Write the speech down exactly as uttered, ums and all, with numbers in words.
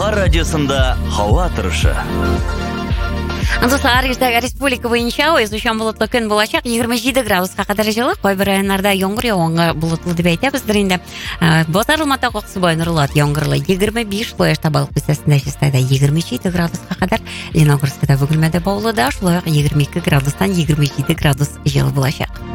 Балалар радиосында һава торышы. Достар, республика буенча өсүшөн булутлуу күн болачак. yigirma жети градуска кадар жылы, кой бир райондарда яңгыр жауганга булутлуу деп айтабыздар инде. Бозар Алматы коксу боюна урулат яңгырлы yigirma besh, Флояшта балык бистесинде Чистайда yigirma жети градуска кадар, Леногорскда Бөгүлмөдө Баулуда ошолой yigirma эки градустан yigirma жети градус жылы болачак.